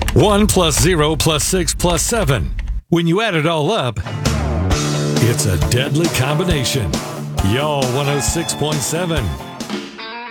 1 plus 0 plus 6 plus 7. When you add it all up, it's a deadly combination. Y'all 106.7.